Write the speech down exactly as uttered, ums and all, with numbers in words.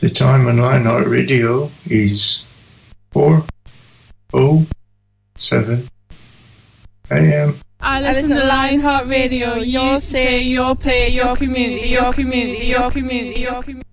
The time on Lionheart Radio is four oh seven a m I listen to Lionheart Radio. Your say, your play, your community, your community, your community, your community.